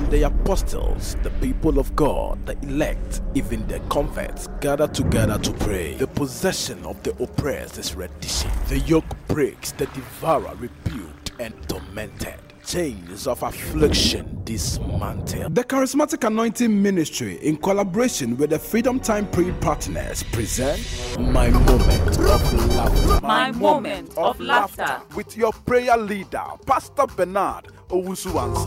when the apostles, the people of God, the elect, even the converts gather together to pray, the possession of the oppressed is reddition. The yoke breaks, the devourer rebuked and tormented. Chains of affliction dismantled. The Charismatic Anointing Ministry, in collaboration with the Freedom Time Prayer Partners, present My Moment of Laughter. My Moment of Laughter. With your prayer leader, Pastor Bernard Owusu-Ansah.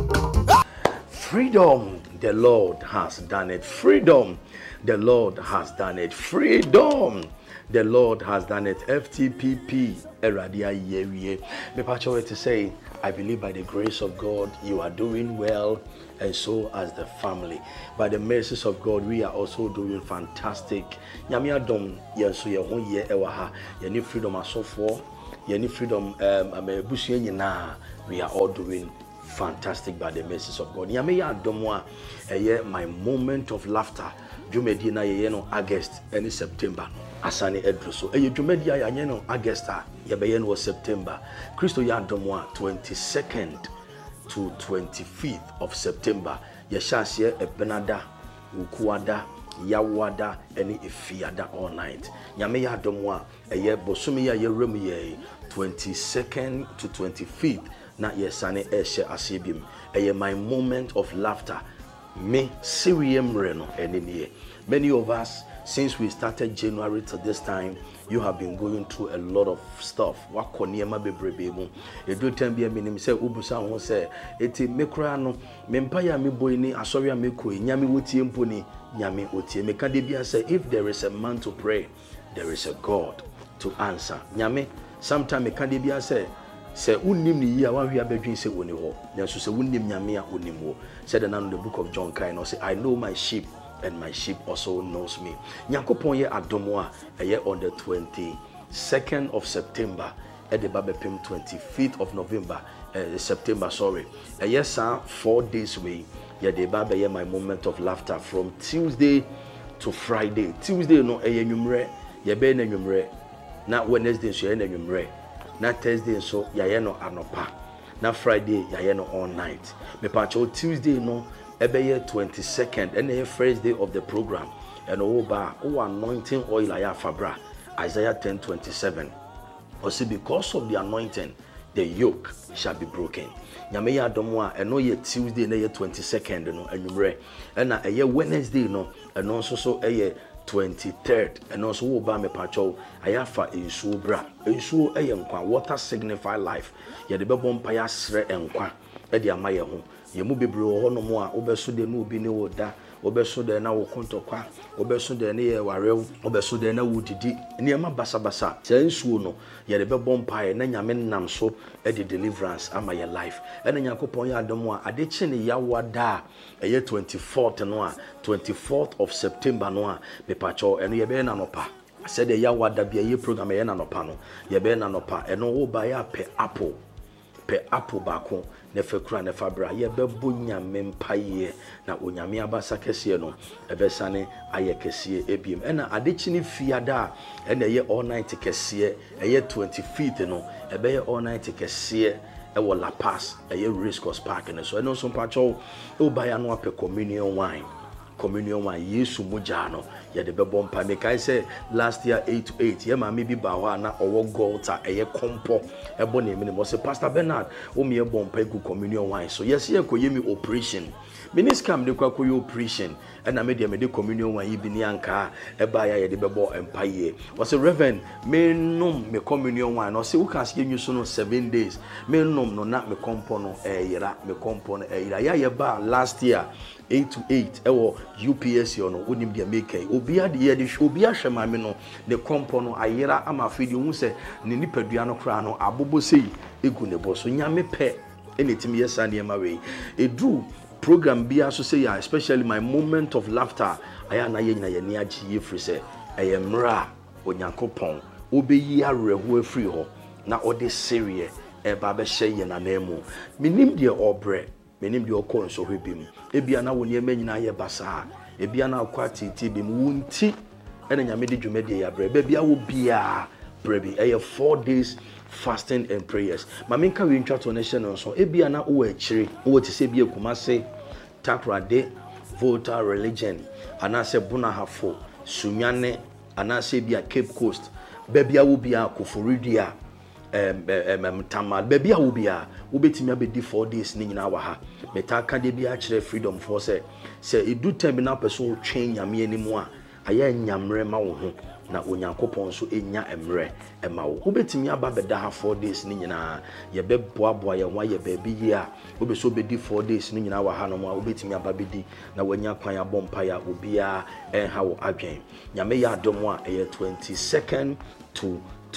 Freedom, the Lord has done it. Freedom, the Lord has done it. Freedom, the Lord has done it. FTPP, Eradia Yerie. Me pacho to say, I believe by the grace of God, you are doing well, and so as the family. By the mercies of God, we are also doing fantastic. Nyame adom yenso ye ho ye ewa ye ni freedom asofo, ye ni freedom amebusu nyina. We are all doing fantastic by the mercies of God. Nyame ya adom a my moment of laughter. Jumedi na ye no August and September. Asani Edruso. Jumedi ya no August ye was September. Christo ya domwa 22nd to 25th of September. Ye shasye ebenada, ukuada, yawada, any ifiada all night. Nyame ya domwa bosumi ya remu ye 22nd to 25th. Na yesane eshe asibim. My moment of laughter. Me Sirium Reno and many of us, since we started January to this time, you have been going through a lot of stuff. What koniema bebrebe you do tell me minim say ubusa won say eti mekura no mempaya me boy ni asori me ko nyame wotie mponi nyame otie me ka de bia say if there is a man to pray, there is a God to answer. Nyame sometime me ka de bia say unnim ni yi a wan hwe abadwin se woni ho nanso se unnim nyame a onim ho said in the book of John kind or say I know my sheep and my sheep also knows me. Nyankopon ye adomo a on the 22nd of September at the Babepim 25th of November September sorry yes 4 days away ye the Baba ye my moment of laughter from Tuesday to Friday. Tuesday no enwumre ye be na enwumre na Wednesday so ye na enwumre na Thursday so yaye no anopa na Friday yaye no all night me pacho Tuesday no ebeye 22nd and the first day of the program and oba anointing oil aya fabra Isaiah 10:27 also because of the anointing the yoke shall be broken. Nyame ya domo a eno ye Tuesday na ye 22nd no anwumre na eye Wednesday no eno so 23rd and also oba me pacho ayafa ensuo bra ensuo nkwa water signify life ye de bebo mpa ya sre nkwa e de amaye ho ye mu bebre ho no mo a obeso de na obi ne woda obeso de na wo kontokwa obeso de ne ye warew obeso de na wudidi niema basabasa se ensuo no ye de bebo mpa ye na nyame nam so e de deliverance ama ye life e na Yakopon ya adomo a ade chi ne yawada e ye 24th no a 24th of September no a me pacho eno ye be na nopa said the yawada bia ye program ye na nopa no ye be na nopa eno wo ba ya pe apple bako ne fekura ne fabra ye bebo nyame mpaye na onyame abasa kese no ebesane aye kese ebiem ena adechi ne fiada ena ye all night kese ye 25th no ebe ye all night kese ewo La Paz ye Race Course Park ne so eno so pacho o ba ya no ape communion wine Yesu muja no ye de bebo mpa me kai say last year 8-8 ye ma me bi ba ho na owo golta eye kompo ebo na emi mo say Pastor Bernard o me ebo mpa gu communion wine so yes ye ko ye mi operation miniscam de kwa ko ye operation na me de communion wine bi ni anka e ba ya ye de bebo mpa ye o say Reverend me nom me communion wine no say wo kan se nyu so no 7 days me nom no na me kompo no yira me kompo no yira ya ye ba last year 8-8 ewo UPS yo no onim dia make obi ade ye de obi ahwe mame no ne kompo no ayera ama fidi hu se ne nipadua no kra no abobo sei egu ne bo so nyame pe enetimi yesa ne ma we edu program bia so say especially my moment of laughter aya na ye nyina ye ne agi ye free se eyemra onyankopon obeyi areho afiri ho na ode serie e ba be hye ye na nemu minim de obre menim de okon so hwebim ebia na woni emanyina ye basa ebia na akwati tibim wunti ena nyame de dwumade ya bre bia wo bia brebi 4 days fasting and prayers. Maminka we ntwa to nation so ebia na wo akire wo te se bia kumase Takrade, Volta religion, anase Bunahafo, Sunyane, anase bia Cape Coast, baby will be a Kufuridia, Tamad, baby will be a Ubetimi be 4 days in our ha. Metaka de be actually freedom for say it do terminal person change yami anymore. Aya nyamre ma wo ho na onyankopon so enya emre ema wo obetimi aba beda ha 4 days ni nyina ye beboaboa ye wa ye baby yi a obeso bedi 4 days ni nyina wa ha no ma obetimi aba bedi na wanya kwan abompa ya obia enha wo adwen nyame ya adom a 22nd to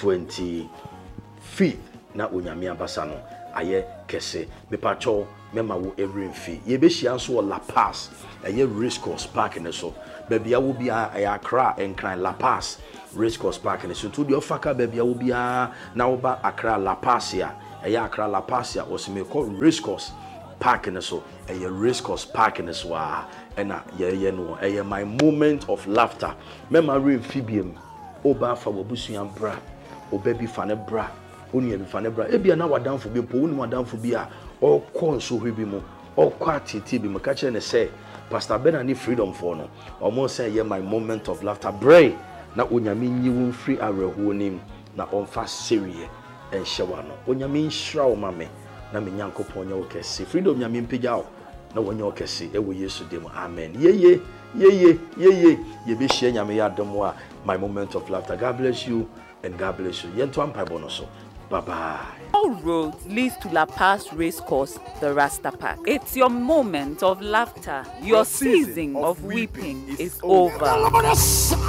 25th na onyame abasa no aye kese bepacho mema wo every fee ye be hia so La Paz aye Race Course Park ne so baby a wo bia aye Accra enkran La Paz Race Course Park ne so to the ofaka baby a wo bia na wo ba Accra La Paz ya aye Accra La Paz ya o se me call Race Course Park ne so aye Race Course Park ne so a na ye no aye my moment of laughter mema re fibiem oba fa wabusuan bra obabi fa ne bra oni bi fa ne bra ebia na wadanfo bi po oni wadanfo bi a o konso hwe bi mu o kwatiti bi mu ka kire ne say Pastor Benani freedom for no omo say ye my moment of laughter bray na onyame nyi won free areho nim na onfa serie enhyewa no onyame nhira o mame na me nyankopon nya wo kese freedom nyame mpegya o na wonya o kese e wo Yesu dem amen ye be share nyame ya dom a my moment of laughter. God bless you and God bless you yento ampa bono so. Bye-bye. All roads leads to La Paz Race Course, the Rasta Park. It's your moment of laughter. Your season of weeping is over.